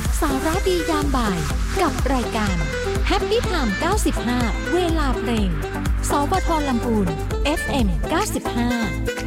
สาระดียามบ่ายกับรายการ Happy Time 95 เวลาเพลง สวท.ลำพูน FM 95